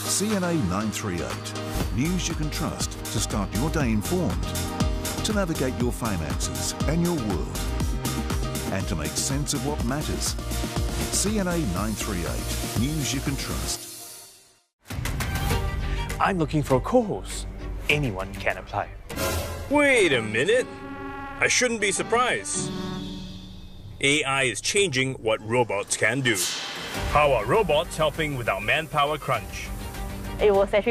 CNA 938. News you can trust to start your day informed, to navigate your finances and your world, and to make sense of what matters. CNA 938. News you can trust. I'm looking for a co-host. Anyone can apply. Wait a minute. I shouldn't be surprised. AI is changing what robots can do. How are robots helping with our manpower crunch? It was actually